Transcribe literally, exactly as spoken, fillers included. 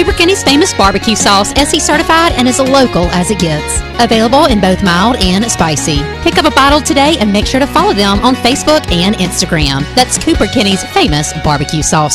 Cooper Kenny's famous barbecue sauce, S E certified, and as local as it gets. Available in both mild and spicy. Pick up a bottle today and make sure to follow them on Facebook and Instagram. That's Cooper Kenny's famous barbecue sauce.